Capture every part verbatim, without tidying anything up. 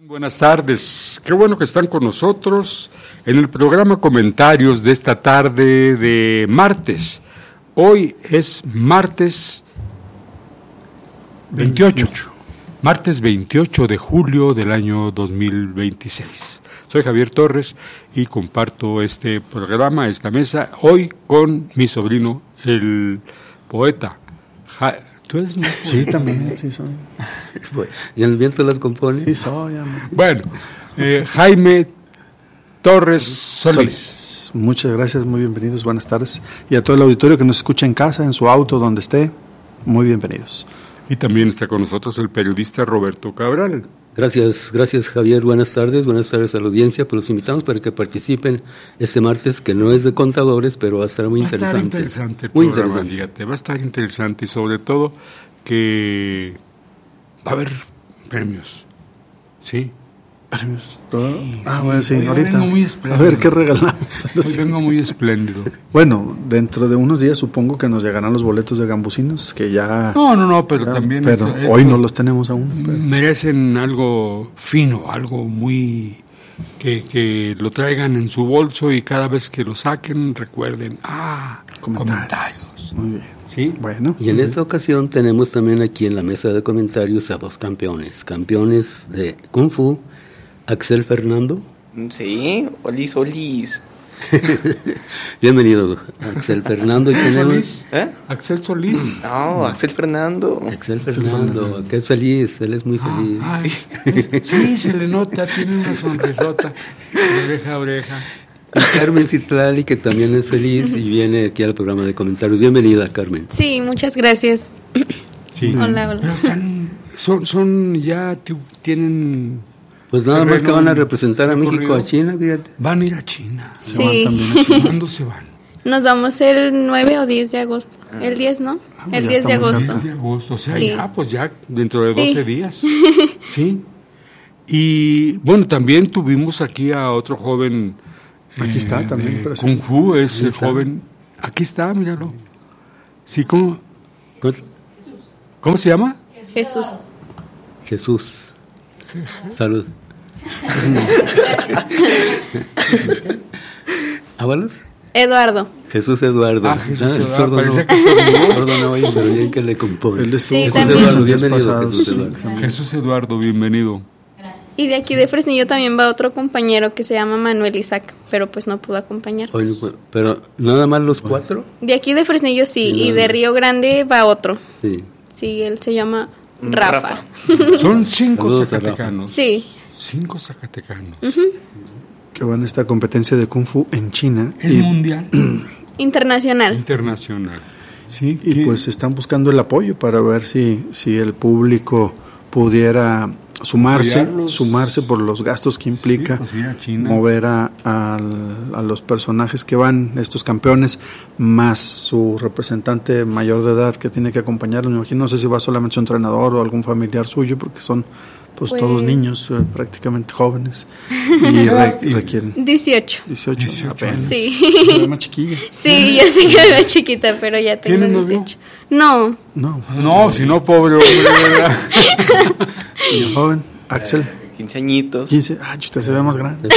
Buenas tardes, qué bueno que están con nosotros en el programa Comentarios de esta tarde de martes. Hoy es martes veintiocho, martes veintiocho de julio del año dos mil veintiséis. Soy Javier Torres y comparto este programa, esta mesa, hoy con mi sobrino, el poeta. Ja- ¿Tú eres mi poeta? Sí, también, sí soy. ¿Y el viento las compone? Sí soy, amor. Bueno, eh, Jaime Torres Solís. Solís. Muchas gracias, muy bienvenidos, buenas tardes. Y a todo el auditorio que nos escucha en casa, en su auto, donde esté, muy bienvenidos. Y también está con nosotros el periodista Roberto Cabral. Gracias, gracias Javier, buenas tardes, buenas tardes a la audiencia, pues los invitamos para que participen este martes, que no es de contadores, pero va a estar muy va interesante. Va a estar interesante el muy programa, interesante. fíjate, va a estar interesante y sobre todo que va a haber premios, ¿sí? Premios, todo. Sí, ah, sí. bueno, sí, Hoy ahorita. vengo muy A espléndido. ver qué regalamos. Hoy vengo muy espléndido. Bueno, dentro de unos días supongo que nos llegarán los boletos de Gambusinos, que ya... No, no, no, pero ya, también... Pero esto- hoy esto no los tenemos aún. Pero. merecen algo fino, algo muy... Que, que lo traigan en su bolso y cada vez que lo saquen recuerden, ah, Comentarios. comentarios. Muy bien. ¿Sí? Bueno. Y en esta ocasión tenemos también aquí en la mesa de comentarios a dos campeones, campeones de Kung Fu, Axel Fernando. Sí, Olis, Olis. Bienvenido, Axel Fernando. Y Axel tenemos Solís. ¿Eh? Axel Solís. No, Axel Fernando. Axel Fernando, que es feliz, él es muy Ah, feliz. ay, es- sí, se le nota, tiene una sonrisota de oreja a oreja. Y Carmen Citlali, que también es feliz y viene aquí al programa de comentarios. Bienvenida, Carmen. Sí, muchas gracias. Sí. Hola, hola. Pero están, son, son ya tu- tienen, Pues nada más que Terreno van a representar a México, recorrido. a China, fíjate. van a ir a China. Se van Sí, también a China. ¿Cuándo se van? nos vamos el nueve o diez de agosto. El diez, ¿no? Ah, El ya diez de estamos agosto. diez de agosto, o sea, Sí. ya, pues ya dentro de Sí. doce días. Sí. Y bueno, también tuvimos aquí a otro joven. Aquí está también, de pero sí. Kung Fu, es Aquí el está. joven. Aquí está, míralo. Sí, ¿cómo, Con cómo se llama? Jesús. Jesús. Salud. ¿Ábalos? Eduardo. Jesús Eduardo. Ah, Jesús Ah, el Eduardo, sordo parecía no. que estornudó. El sordo no oye, pero bien que le compone. Él estuvo Sí, con también. nosotros los días Bienvenido, pasados. Jesús Sí, Eduardo. también. Jesús Eduardo, bienvenido. Y de aquí de Fresnillo también va otro compañero que se llama Manuel Isaac, pero pues no pudo acompañar. Hoy no puedo. Pero nada más los cuatro. De aquí de Fresnillo sí, Sí, y no, de no. Río Grande va otro. Sí. Sí, él se llama Rafa. Rafa. Son cinco Saludos a Rafa. zacatecanos. Sí, Cinco zacatecanos. Que van a esta competencia de Kung Fu en China. Es y, mundial, internacional. internacional. Sí, y que- pues están buscando el apoyo para ver si, si el público pudiera sumarse, Apoyarlos. sumarse por los gastos que implica Sí, pues ir a China. mover a, al- a los personajes que van, estos campeones, más su representante mayor de edad que tiene que acompañarlos. Me imagino, no sé si va solamente su entrenador o algún familiar suyo, porque son pues, Pues- todos niños, eh, prácticamente jóvenes, y re- requieren dieciocho. dieciocho, dieciocho apenas. Sí. Se ve más chiquilla. Sí, ya sé que era chiquita, pero ya tengo ¿Tiene novio? dieciocho. No, No, pues, No, si no, pobre hombre, ¿verdad? niño joven, Axel, quince añitos. quince, ah, usted se ve más grande.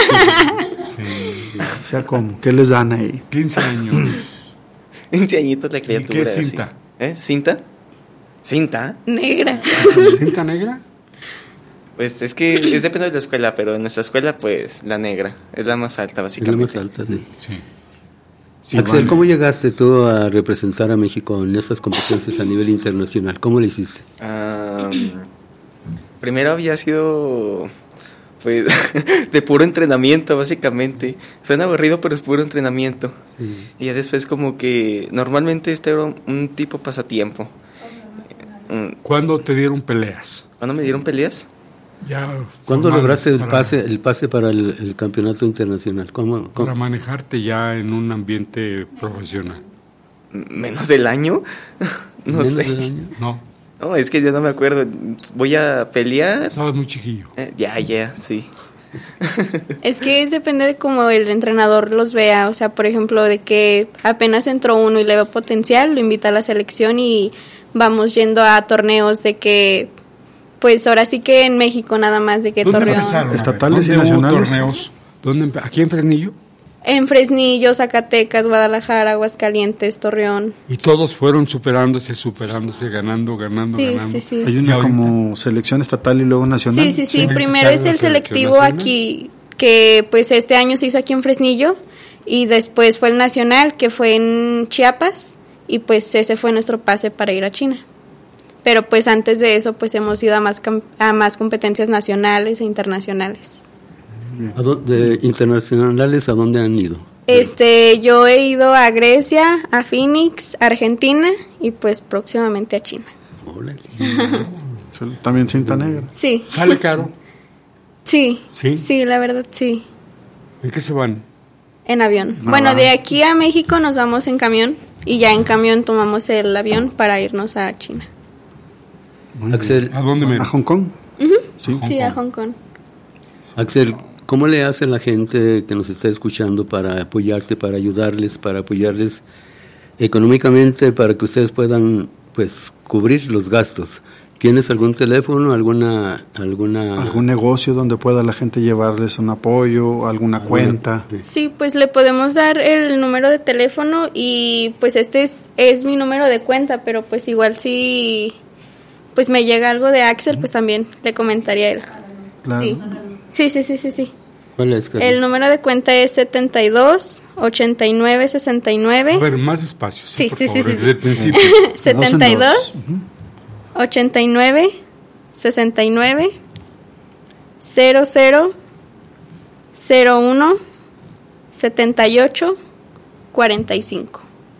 O sea, como, ¿qué les dan ahí? quince años. quince añitos la criatura. qué así. cinta? ¿Eh? ¿Cinta? ¿Cinta? negra. ¿Cinta negra? Pues es que es depende de la escuela, pero en nuestra escuela, pues, la negra. Es la más alta, Es la básicamente. más alta, sí. Sí. Sí, Axel, van- ¿cómo llegaste tú a representar a México en estas competencias a nivel internacional? ¿Cómo lo hiciste? Ah, primero había sido, pues, de puro entrenamiento, básicamente. Suena aburrido, pero es puro entrenamiento. Sí. Y ya después como que normalmente este era un, un tipo pasatiempo. Mm, ¿Cuándo te dieron peleas? ¿Cuándo me dieron peleas? Ya ¿Cuándo formales lograste el para- pase, el pase para el, el campeonato internacional? ¿Cómo, cómo? Para manejarte ya en un ambiente profesional. M- ¿Menos del año? No ¿Menos sé. del año? No, No, es que ya no me acuerdo. Voy a pelear. estabas muy chiquillo. Eh, ya, ya, sí. Es que es depende de cómo el entrenador los vea, o sea, por ejemplo, de que apenas entró uno y le ve potencial, lo invita a la selección y vamos yendo a torneos de que pues ahora sí que en México nada más de que ¿Dónde Torreón. empezaron? Estatales y ¿Dónde hubo nacionales. torneos? ¿Dónde empe- ¿Aquí en Fresnillo? En Fresnillo, Zacatecas, Guadalajara, Aguascalientes, Torreón. Y todos fueron superándose, superándose, ganando, ganando, Sí, ganando. sí, sí. Hay ¿Y una ahorita? como selección estatal y luego nacional. Sí, sí, sí. Sí. Primero es el ¿La selección selectivo nacional? aquí, que pues este año se hizo aquí en Fresnillo, y después fue el nacional, que fue en Chiapas, y pues ese fue nuestro pase para ir a China. Pero pues antes de eso pues hemos ido a más, cam- a más competencias nacionales e internacionales. ¿A dónde, internacionales, ¿a dónde han ido? Este, yo he ido a Grecia, a Phoenix, Argentina, y pues próximamente a China. Órale. También cinta negra. Sí, ¿Sale caro? sí, ¿Sí? sí, la verdad sí. ¿En qué se van? En avión. Ah, Bueno, va. de aquí a México nos vamos en camión y ya en camión tomamos el avión para irnos a China. Axel, ¿A dónde me? ¿A Hong Kong? Sí. Sí, a Hong Kong. Axel, ¿cómo le hace la gente que nos está escuchando para apoyarte, para ayudarles, para apoyarles económicamente, para que ustedes puedan, pues, cubrir los gastos? ¿Tienes algún teléfono, alguna, alguna, ¿Algún negocio donde pueda la gente llevarles un apoyo, alguna cuenta? Sí, pues le podemos dar el número de teléfono y pues este es, es mi número de cuenta, pero pues igual si pues me llega algo de Axel, pues también le comentaría a él. Claro. Sí. Sí, sí, sí, sí, sí. ¿Cuál es, Carlos? El número de cuenta es setenta y dos, ochenta y nueve, sesenta y nueve. A ver, más despacio. Sí, por sí, sí, favor, sí, desde el principio. setenta y dos dos, ochenta y nueve, sesenta y nueve, cero cero, cero uno, setenta y ocho, cuarenta y cinco.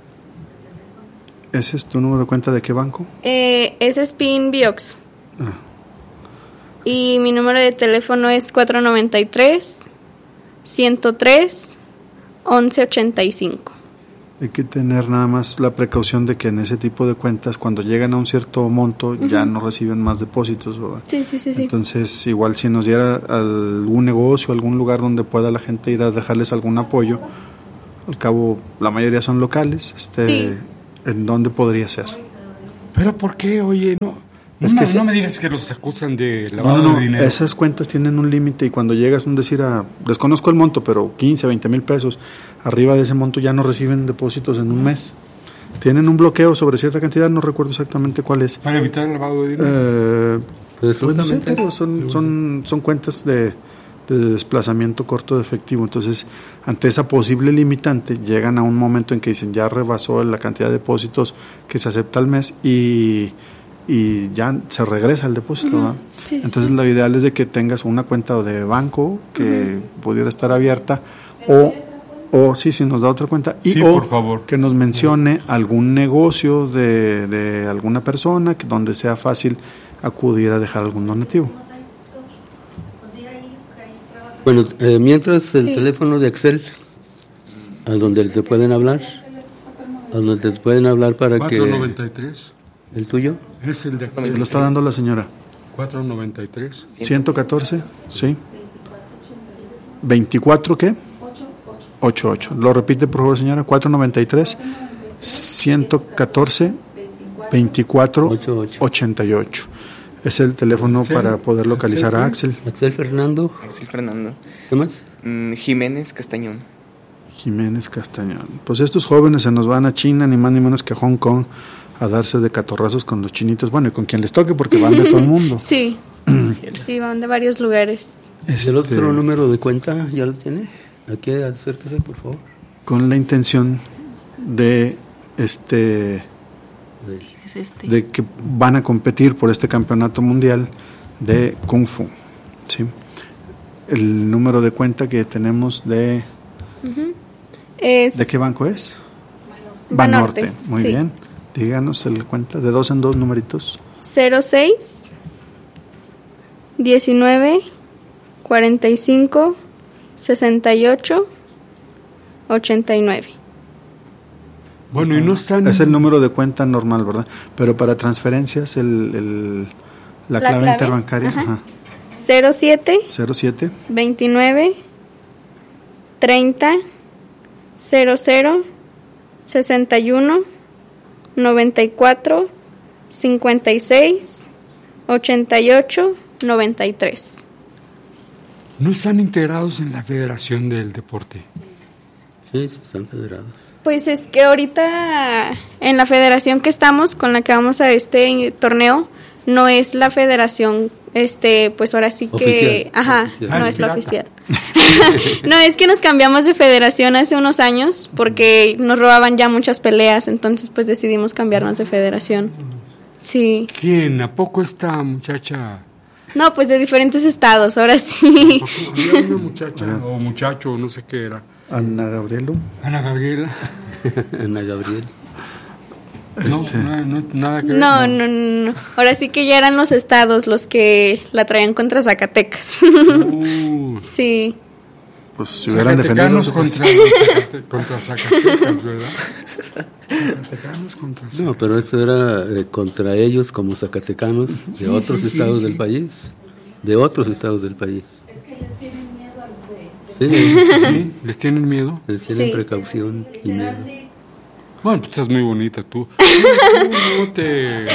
¿Ese es tu número de cuenta de qué banco? Eh, ese es Pin Biox. Ah. Y mi número de teléfono es cuatro noventa y tres, ciento tres, once ochenta y cinco. Hay que tener nada más la precaución de que en ese tipo de cuentas, cuando llegan a un cierto monto, ya no reciben más depósitos, ¿verdad? Sí, sí, sí, sí. Entonces, igual si nos diera algún negocio, algún lugar donde pueda la gente ir a dejarles algún apoyo, al cabo la mayoría son locales, este, Sí. ¿en dónde podría ser? ¿Pero por qué? Oye, no. No, Es me, que se- no me digas que los acusan de No, lavado no, de dinero. esas cuentas tienen un límite y cuando llegas, un decir, a, desconozco el monto, pero quince, veinte mil pesos, arriba de ese monto ya no reciben depósitos en un mes. Tienen un bloqueo sobre cierta cantidad, no recuerdo exactamente cuál es. Para evitar el lavado de dinero. Eh, Pues, pues no sé, justamente- pero son, son, son cuentas de, de desplazamiento corto de efectivo. Entonces, ante esa posible limitante, llegan a un momento en que dicen ya rebasó la cantidad de depósitos que se acepta al mes y, y ya se regresa el depósito. ¿verdad? Sí, Entonces, lo ideal es de que tengas una cuenta de banco que pudiera estar abierta o, o sí, si nos da otra cuenta y Sí, o por favor. que nos mencione algún negocio de, de alguna persona que donde sea fácil acudir a dejar algún donativo. Bueno, eh, mientras el Sí. teléfono de Axel, a donde te pueden hablar, a donde te pueden hablar para cuatro que... noventa y tres. ¿El tuyo? Es el de Se lo está dando la señora. cuatro noventa y tres. ciento catorce, sí. veinticuatro, ¿qué? ochenta y ocho. Lo repite, por favor, señora. cuatro noventa y tres, ciento catorce, veinticuatro, ochenta y ocho. Es el teléfono Axel. para poder localizar a Axel. Axel Fernando, Axel Fernando. ¿qué más? Mm, Jiménez Castañón. Jiménez Castañón. Pues estos jóvenes se nos van a China, ni más ni menos que a Hong Kong, a darse de catorrazos con los chinitos. Bueno, y con quien les toque, porque van de todo el mundo. Sí. Sí, van de varios lugares. Este, ¿El otro número de cuenta ya lo tiene? Aquí acérquese, por favor. con la intención de este Es este. de que van a competir por este campeonato mundial de Kung Fu. ¿sí? El número de cuenta que tenemos de Es ¿de qué banco es? Banorte, Banorte. Muy sí. bien. Díganos el cuenta de dos en dos numeritos. cero seis, diecinueve, cuarenta y cinco, sesenta y ocho, ochenta y nueve. Bueno, y no están... Es el número de cuenta normal, ¿verdad? Pero para transferencias el, el la, La clave, clave, interbancaria, ajá. ajá. cero siete, cero siete, veintinueve, treinta, cero cero, sesenta y uno, noventa y cuatro, cincuenta y seis, ochenta y ocho, noventa y tres. ¿No están integrados en la Federación del Deporte? Sí, sí, están federados. Pues es que ahorita en la federación que estamos, con la que vamos a este torneo, no es la federación, este, pues ahora sí que, oficial. ajá, Oficial. no Ah, es es la pirata. oficial. No, es que nos cambiamos de federación hace unos años porque nos robaban ya muchas peleas, entonces pues decidimos cambiarnos de federación. Sí. ¿Quién? ¿A poco esta muchacha? No, pues de diferentes estados, ahora sí. Había una muchacha o muchacho, no sé qué era. Ana Gabrielo. Ana Gabriela. Ana Gabriel. No, Este. no, no, nada que ver. No, no, no, no. Ahora sí que ya eran los estados los que la traían contra Zacatecas. Uh, Sí. Pues si hubieran defendido. Zacatecanos contra, Zacate- contra Zacatecas, ¿verdad? Zacatecanos contra Zacatecas. No, pero eso era eh, contra ellos como zacatecanos de Sí, otros sí, sí, estados sí. del país. De otros estados del país. Es que les tienen miedo a los de... Sí, Sí, ¿les tienen miedo? les tienen Sí. precaución y miedo. Literal, sí. Bueno, tú estás muy bonita tú. Tú no te...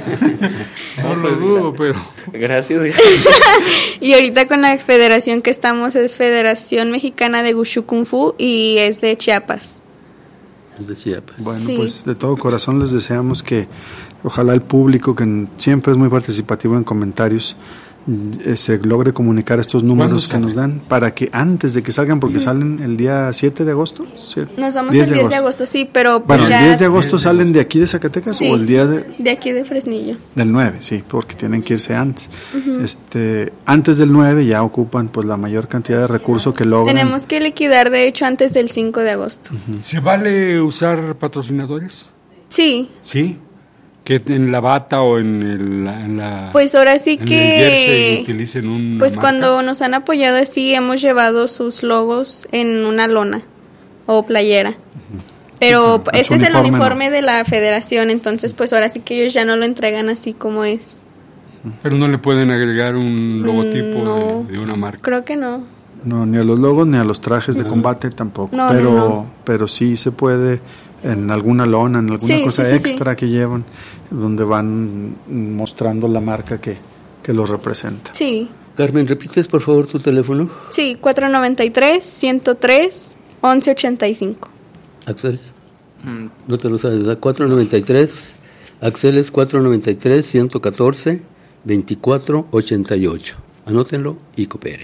No lo dudo, pero... Gracias, gracias. Y ahorita con la federación que estamos es Federación Mexicana de Wushu Kung Fu y es de Chiapas. Es de Chiapas. Bueno, Sí. pues de todo corazón les deseamos que ojalá el público, que n- siempre es muy participativo en comentarios, eh, se logre comunicar estos números que salen? nos dan para que antes de que salgan, porque salen el día siete de agosto. ¿sí? Nos vamos diez el diez de agosto, sí, pero pues Bueno, el ya diez de agosto salen de aquí de Zacatecas Sí. o el día de, de aquí de Fresnillo. del nueve, sí, porque tienen que irse antes. Este, antes del nueve ya ocupan pues la mayor cantidad de recursos que logran. Tenemos que liquidar de hecho antes del cinco de agosto. ¿Se vale usar patrocinadores? Sí, Sí. Que en la bata o en, el, en la... pues ahora sí en el jersey que utilicen una pues marca. cuando nos han apoyado así hemos llevado sus logos en una lona o playera. Pero Pero este su es el uniforme, uniforme de la federación, entonces pues ahora sí que ellos ya no lo entregan así como es. Pero no le pueden agregar un logotipo Mm, no. de, de una marca. Creo que no. No, ni a los logos ni a los trajes de combate tampoco. No, pero, no, no. pero sí se puede en alguna lona, en alguna Sí, cosa sí, sí, extra que llevan, donde van mostrando la marca que, que los representa. Sí, Carmen, ¿repites por favor tu teléfono? sí, cuatro noventa y tres, ciento tres, once ochenta y cinco. Axel, Mm, no te lo sabes, ¿verdad? cuatro noventa y tres. Axel es cuatro noventa y tres, ciento catorce, veinticuatro ochenta y ocho. Anótenlo y cooperen.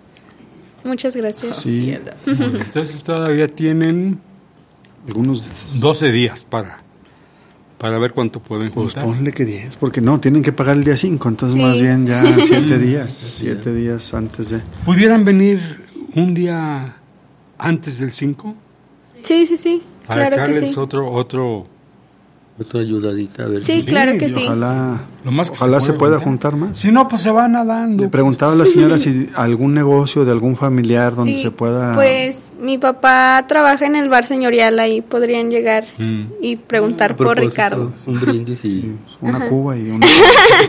Muchas gracias. Sí, Entonces todavía tienen algunos, doce días para, para ver cuánto pueden pues juntar. ponle que diez, porque no, tienen que pagar el día cinco, entonces Sí. más bien ya siete días, siete días antes de... ¿Pudieran venir un día antes del cinco? Sí, sí, sí, Para claro que echarles sí. otro, otro... Otra ayudadita, a ver. Sí, si- claro que y sí. Ojalá, Lo más que ojalá se, pueda juntar. juntar más. Si no, pues se van nadando. Le preguntaba a la señora si algún negocio de algún familiar donde Sí, se pueda... Pues mi papá trabaja en el bar señorial, ahí podrían llegar Mm. y preguntar A por propósito, Ricardo. Un brindis y Sí, una cuba y una...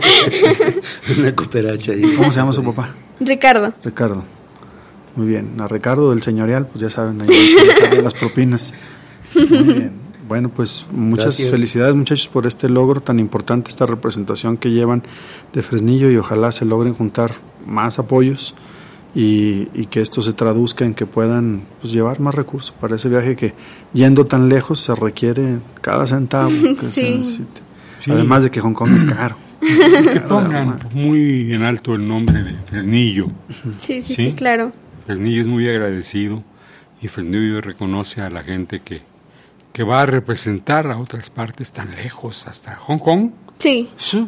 una cooperacha ahí. ¿Cómo se llama su papá? Ricardo. Ricardo. Muy bien. A Ricardo del señorial, pues ya saben, ahí están las propinas. Muy bien. Bueno, pues muchas Gracias. felicidades muchachos por este logro tan importante, esta representación que llevan de Fresnillo y ojalá se logren juntar más apoyos y, y que esto se traduzca en que puedan pues, llevar más recursos para ese viaje que yendo tan lejos se requiere cada centavo que se Sí. necesite. Sí. Además de que Hong Kong es caro. Que pongan muy en alto el nombre de Fresnillo. Sí, sí, sí, ¿Sí? claro. Fresnillo es muy agradecido y Fresnillo reconoce a la gente que, que va a representar a otras partes tan lejos, hasta Hong Kong. Sí, Sí.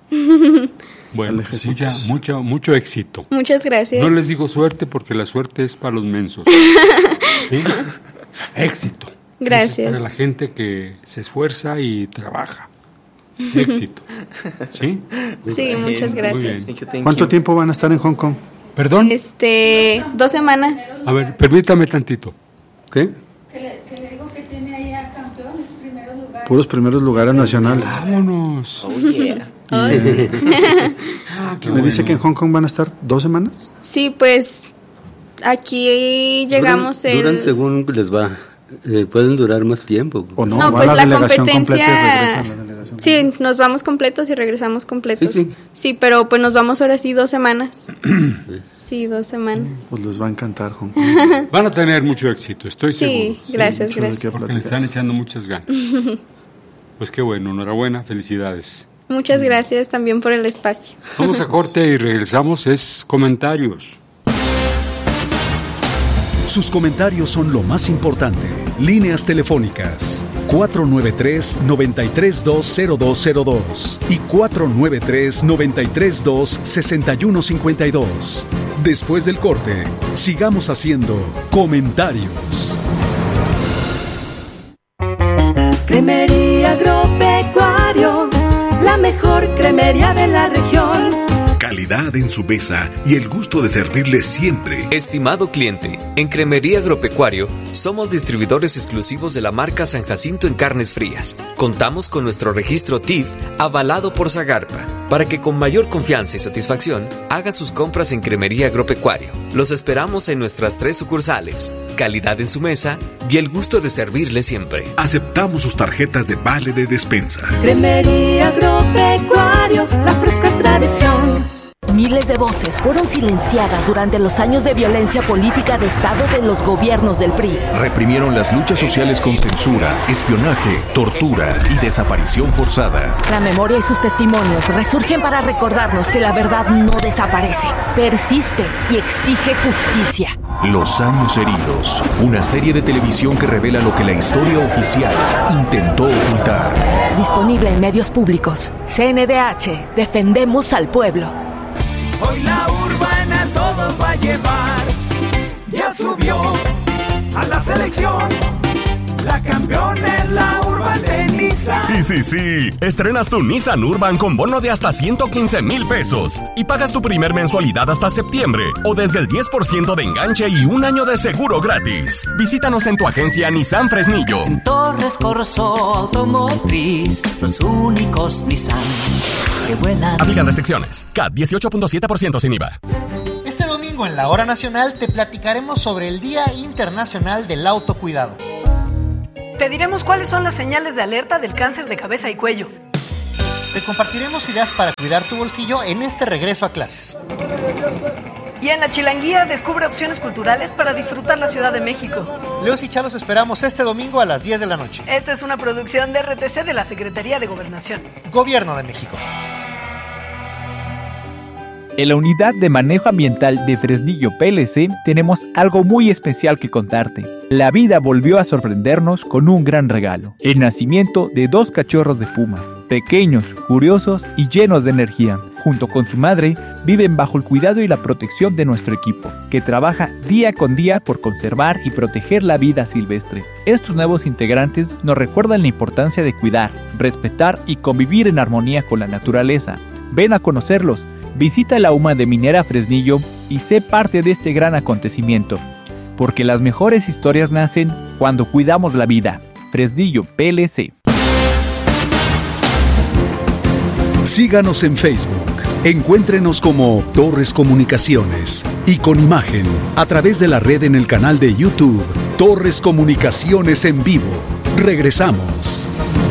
Bueno, pues Lejecitos. mucha, mucha, mucho éxito. muchas gracias. No les digo suerte porque la suerte es para los mensos. ¿Sí? Éxito. Gracias. Es para la gente que se esfuerza y trabaja. Éxito. ¿Sí? Sí, muchas Muy gracias. bien. thank you, thank ¿Cuánto you. tiempo van a estar en Hong Kong? Perdón. Este, dos semanas. A ver, permítame tantito. ¿Qué? Que le, que le digo que tiene ahí a campeones, primeros lugares. Puros primeros lugares nacionales. Vámonos. Oh, yeah. Ah, qué Me dice bueno. que en Hong Kong van a estar dos semanas. Sí, pues aquí llegamos Duran, el... duran según les va. Eh, pueden durar más tiempo. ¿O no? No, va pues la, la delegación competencia- completa y regresa la delegación. regresan. Sí, nos vamos completos y regresamos completos. Sí, sí. Sí, pero pues nos vamos ahora sí dos semanas. Sí, dos semanas. Pues les va a encantar, Hong Van a tener mucho éxito, estoy Sí, seguro. gracias, mucho de gracias. qué Porque le están echando muchas ganas. Pues qué bueno, enhorabuena, felicidades. Muchas gracias también por el espacio. Vamos a corte y regresamos, es comentarios. Sus comentarios son lo más importante. Líneas telefónicas cuatro nueve tres, nueve tres dos, cero dos cero dos y cuatro nueve tres, nueve tres dos, seis uno cinco dos. Después del corte, sigamos haciendo comentarios. Cremería Agropecuario, la mejor cremería de la región. Calidad en su mesa y el gusto de servirle siempre. Estimado cliente, en Cremería Agropecuario somos distribuidores exclusivos de la marca San Jacinto en carnes frías. Contamos con nuestro registro T I F avalado por Zagarpa para que con mayor confianza y satisfacción haga sus compras en Cremería Agropecuario. Los esperamos en nuestras tres sucursales. Calidad en su mesa y el gusto de servirle siempre. Aceptamos sus tarjetas de vale de despensa. Cremería Agropecuario, la fresca tradición. Miles de voces fueron silenciadas durante los años de violencia política de Estado de los gobiernos del P R I. Reprimieron las luchas sociales con censura, espionaje, tortura y desaparición forzada. La memoria y sus testimonios resurgen para recordarnos que la verdad no desaparece, persiste y exige justicia. Los años heridos, una serie de televisión que revela lo que la historia oficial intentó ocultar. Disponible en medios públicos. C N D H, defendemos al pueblo. Hoy la urbana todos va a llevar. Ya subió a la selección. La campeona es la Urban de Nissan. Y sí, sí, estrenas tu Nissan Urban con bono de hasta ciento quince mil pesos y pagas tu primer mensualidad hasta septiembre o desde el diez por ciento de enganche y un año de seguro gratis. Visítanos en tu agencia Nissan Fresnillo. En Torres Corso Automotriz, los únicos Nissan que vuelan. Aplican restricciones. C A T dieciocho punto siete por ciento sin I V A. Este domingo en La Hora Nacional te platicaremos sobre el Día Internacional del Autocuidado. Te diremos cuáles son las señales de alerta del cáncer de cabeza y cuello. Te compartiremos ideas para cuidar tu bolsillo en este regreso a clases. Y en la Chilanguía descubre opciones culturales para disfrutar la Ciudad de México. Leos y Chalos esperamos este domingo a las diez de la noche. Esta es una producción de R T C de la Secretaría de Gobernación. Gobierno de México. En la Unidad de Manejo Ambiental de Fresnillo P L C tenemos algo muy especial que contarte. La vida volvió a sorprendernos con un gran regalo: el nacimiento de dos cachorros de puma, pequeños, curiosos y llenos de energía. Junto con su madre, viven bajo el cuidado y la protección de nuestro equipo, que trabaja día con día por conservar y proteger la vida silvestre. Estos nuevos integrantes nos recuerdan la importancia de cuidar, respetar y convivir en armonía con la naturaleza. Ven a conocerlos. Visita la U M A de Minera Fresnillo y sé parte de este gran acontecimiento, porque las mejores historias nacen cuando cuidamos la vida. Fresnillo P L C. Síganos en Facebook. Encuéntrenos como Torres Comunicaciones y con imagen a través de la red en el canal de YouTube Torres Comunicaciones en Vivo. Regresamos.